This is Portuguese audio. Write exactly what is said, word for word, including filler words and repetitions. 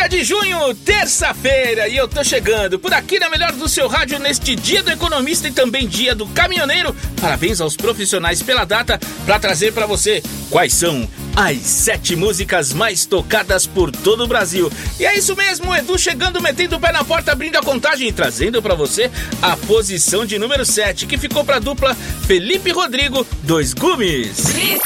dia de junho, terça-feira, e eu tô chegando por aqui na melhor do seu rádio neste dia do economista e também dia do caminhoneiro. Parabéns aos profissionais pela data para trazer para você quais são as sete músicas mais tocadas por todo o Brasil. E é isso mesmo, o Edu chegando, metendo o pé na porta, abrindo a contagem e trazendo para você a posição de número sete, que ficou para a dupla Felipe Rodrigo, Dois Gumes.